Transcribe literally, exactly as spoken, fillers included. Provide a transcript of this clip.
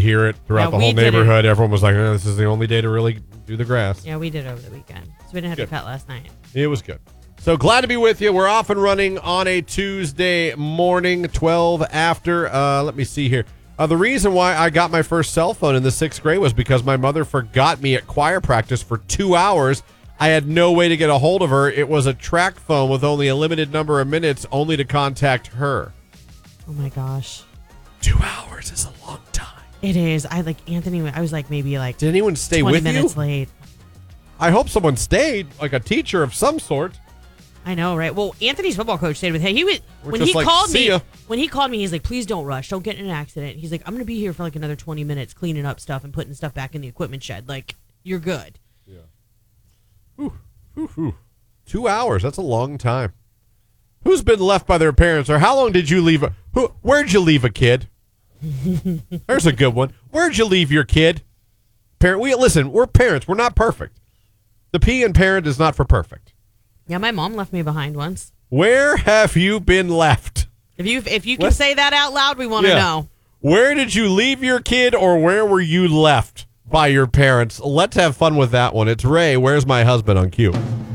hear it throughout Yeah, the we whole did it. neighborhood. Everyone was like, oh, this is the only day to really do the grass. Yeah, we did over the weekend. So we didn't have Good. to cut last night. It was good. So glad to be with you. We're off and running on a Tuesday morning, twelve after. Uh, let me see here. Uh, the reason why I got my first cell phone in the sixth grade was because my mother forgot me at choir practice for two hours. I had no way to get a hold of her. It was a track phone with only a limited number of minutes, only to contact her. Oh, my gosh. Two hours is a long time. It is. I like Anthony. I was like maybe like Did anyone stay twenty with minutes you? late. I hope someone stayed, like a teacher of some sort. I know, right? Well, Anthony's football coach stayed with him. He was We're when just he like, called "See me. ya." When he called me, he's like, "Please don't rush. Don't get in an accident." He's like, "I'm gonna be here for like another twenty minutes, cleaning up stuff and putting stuff back in the equipment shed. Like, you're good." Yeah. Whew, whew, whew. Two hours. That's a long time. Who's been left by their parents, or how long did you leave? A, who? Where'd you leave a kid? There's a good one. Where'd you leave your kid? Parent. We listen. We're parents. We're not perfect. The P in parent is not for perfect. Yeah, my mom left me behind once. Where have you been left? If you if you can What? say that out loud, we want to Yeah. know. Where did you leave your kid, or where were you left by your parents? Let's have fun with that one. It's Ray. Where's my husband on Q?